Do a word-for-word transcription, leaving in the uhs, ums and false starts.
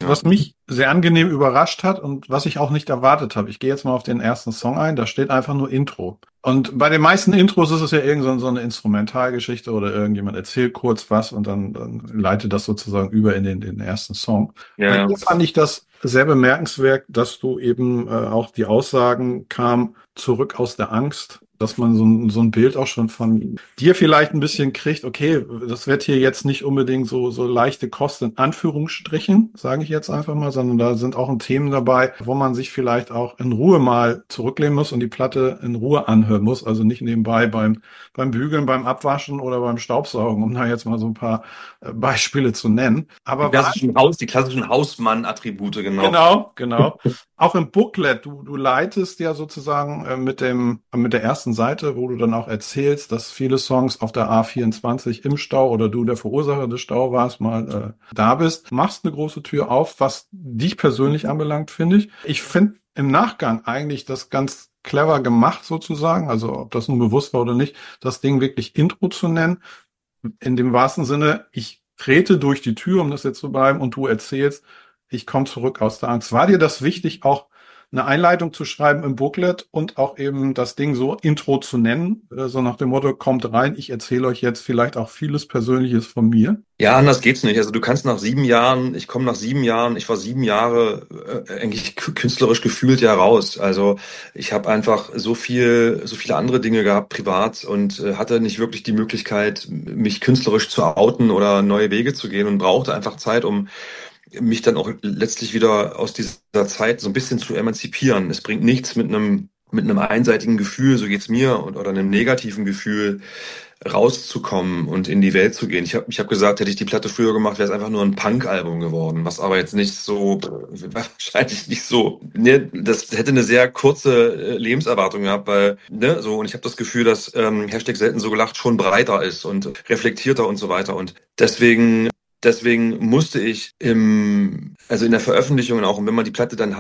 Ja. was mich sehr angenehm überrascht hat und was ich auch nicht erwartet habe. Ich gehe jetzt mal auf den ersten Song ein, da steht einfach nur Intro. Und bei den meisten Intros ist es ja irgend so so eine Instrumentalgeschichte oder irgendjemand erzählt kurz was und dann, dann leitet das sozusagen über in den, den ersten Song. Ja, Bei ja. dir fand ich das sehr bemerkenswert, dass du eben äh, auch die Aussagen kam, zurück aus der Angst, dass man so ein, so ein Bild auch schon von dir vielleicht ein bisschen kriegt, okay, das wird hier jetzt nicht unbedingt so, so leichte Kost in Anführungsstrichen, sage ich jetzt einfach mal, sondern da sind auch Themen dabei, wo man sich vielleicht auch in Ruhe mal zurücklehnen muss und die Platte in Ruhe anhören muss, also nicht nebenbei beim, beim Bügeln, beim Abwaschen oder beim Staubsaugen, um da jetzt mal so ein paar äh, Beispiele zu nennen. Die Aber war klassischen Haus, die klassischen Hausmann-Attribute, genau. Genau, genau. Auch im Booklet, du, du leitest ja sozusagen äh, mit dem, äh, mit der ersten Seite, wo du dann auch erzählst, dass viele Songs auf der A vierundzwanzig im Stau oder du der Verursacher des Stau warst, mal äh, da bist. Machst eine große Tür auf, was dich persönlich anbelangt, finde ich. Ich finde im Nachgang eigentlich das ganz clever gemacht sozusagen, also ob das nun bewusst war oder nicht, das Ding wirklich Intro zu nennen. In dem wahrsten Sinne, ich trete durch die Tür, um das jetzt zu bleiben, und du erzählst, ich komme zurück aus der Angst. War dir das wichtig, auch eine Einleitung zu schreiben im Booklet und auch eben das Ding so Intro zu nennen, äh, so nach dem Motto, kommt rein, ich erzähle euch jetzt vielleicht auch vieles Persönliches von mir? Ja, anders geht's nicht. Also du kannst nach sieben Jahren, ich komme nach sieben Jahren, ich war sieben Jahre äh, eigentlich k- künstlerisch gefühlt ja raus. Also ich habe einfach so viel, so viele andere Dinge gehabt privat und äh, hatte nicht wirklich die Möglichkeit, mich künstlerisch zu outen oder neue Wege zu gehen und brauchte einfach Zeit, um mich dann auch letztlich wieder aus dieser Zeit so ein bisschen zu emanzipieren. Es bringt nichts mit einem mit einem einseitigen Gefühl, so geht's mir, und, oder einem negativen Gefühl rauszukommen und in die Welt zu gehen. Ich habe ich hab gesagt, hätte ich die Platte früher gemacht, wäre es einfach nur ein Punk-Album geworden, was aber jetzt nicht so, wahrscheinlich nicht so, ne, das hätte eine sehr kurze äh, Lebenserwartung gehabt, weil, ne, so, und ich habe das Gefühl, dass ähm, Hashtag selten so gelacht schon breiter ist und reflektierter und so weiter, und deswegen Deswegen musste ich im, also in der Veröffentlichung auch, und wenn man die Platte dann